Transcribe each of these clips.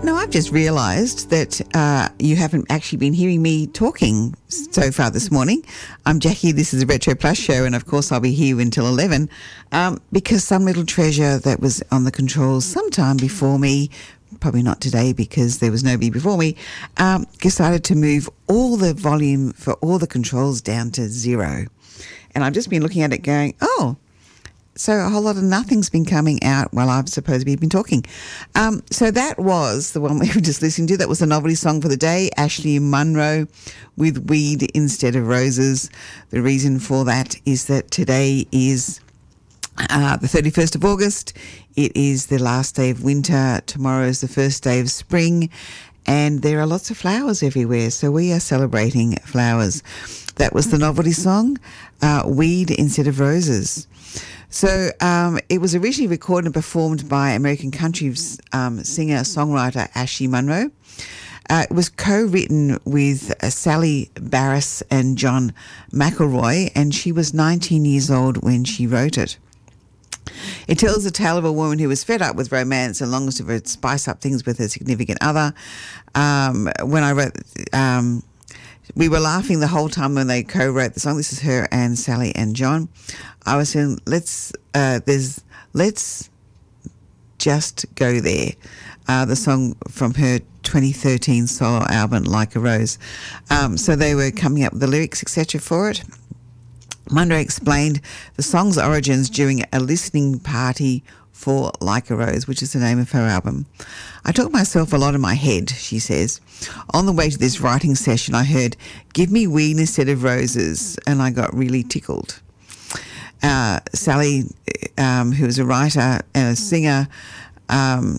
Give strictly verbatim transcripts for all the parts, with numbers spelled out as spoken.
no, I've just realised that uh, you haven't actually been hearing me talking so far this morning. I'm Jackie, this is the Retro Plus show, and of course I'll be here until eleven um, because some little treasure that was on the controls sometime before me, probably not today because there was nobody before me, um, decided to move all the volume for all the controls down to zero. And I've just been looking at it going, oh, so a whole lot of nothing's been coming out while I've supposedly been talking. Um, so that was the one we were just listening to. That was the novelty song for the day, Ashley Munro with Weed Instead of Roses. The reason for that is that today is uh, the thirty-first of August. It is the last day of winter. Tomorrow is the first day of spring. And there are lots of flowers everywhere. So we are celebrating flowers. That was the novelty song, uh, Weed Instead of Roses. So um, it was originally recorded and performed by American country um, singer-songwriter Ashley Munro. Uh, it was co-written with uh, Sally Barris and John McElroy, and she was nineteen years old when she wrote it. It tells the tale of a woman who was fed up with romance and longs to spice up things with her significant other. Um, when I wrote... Um, We were laughing the whole time when they co-wrote the song. This is her and Sally and John. I was saying, let's uh, there's let's just go there. Uh, the song from her twenty thirteen solo album, Like a Rose. Um, so they were coming up with the lyrics, et cetera for it. Munro explained the song's origins during a listening party for Like a Rose, which is the name of her album. I took myself a lot in my head, she says. On the way to this writing session, I heard, give me weed instead of roses, and I got really tickled. Uh, Sally, um, who is a writer and a singer, um,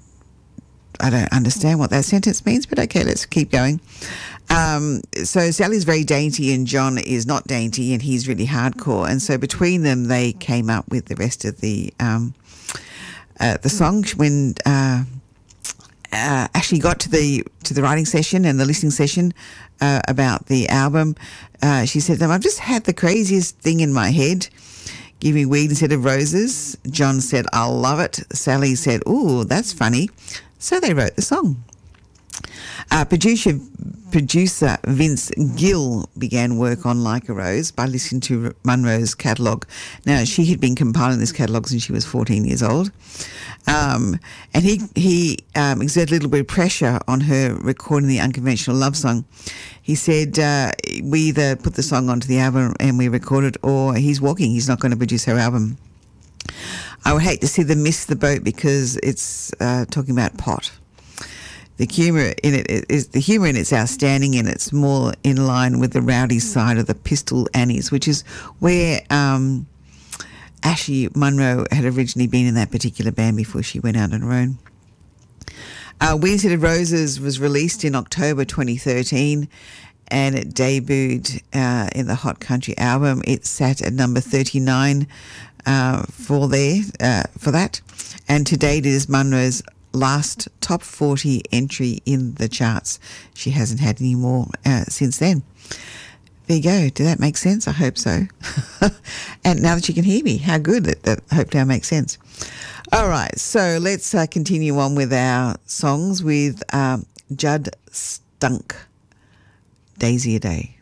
I don't understand what that sentence means, but okay, let's keep going. Um, so Sally's very dainty and John is not dainty and he's really hardcore. And so between them, they came up with the rest of the um, uh, the song. When uh, uh, Ashley got to the to the writing session and the listening session uh, about the album, uh, she said to them, I've just had the craziest thing in my head. Give me weed instead of roses. John said, I'll love it. Sally said, ooh, that's funny. So they wrote the song. Uh, producer, producer Vince Gill began work on Like a Rose by listening to Munro's catalogue. Now, she had been compiling this catalogue since she was fourteen years old. Um, and he, he um, exerted a little bit of pressure on her recording the unconventional love song. He said, uh, we either put the song onto the album and we record it, or he's walking, he's not going to produce her album. I would hate to see them miss the boat because it's uh, talking about pot. The humour in it is the humour in it's outstanding, and it's more in line with the rowdy side of the Pistol Annies, which is where um, Ashley Munro had originally been in that particular band before she went out on her own. Uh, Weed Instead of Roses was released in October twenty thirteen, and it debuted uh, in the Hot Country album. It sat at number thirty-nine uh, for there uh, for that, and to date it is Munro's last top forty entry in the charts. She hasn't had any more uh, since then. There you go. Did that make sense? I hope so. And now that you can hear me, how good. That, that I hope that makes sense. All right, so let's uh, continue on with our songs with um, Judd Stunk, Daisy a Day.